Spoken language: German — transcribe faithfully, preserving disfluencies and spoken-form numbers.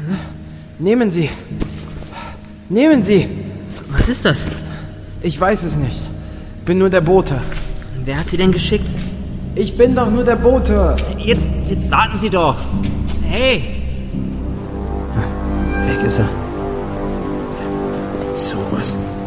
Nehmen Sie. Nehmen Sie. Was ist das? Ich weiß es nicht. Bin nur der Bote. Wer hat Sie denn geschickt? Ich bin doch nur der Bote. Jetzt, jetzt warten Sie doch. Hey! Weg ist er. Sowas.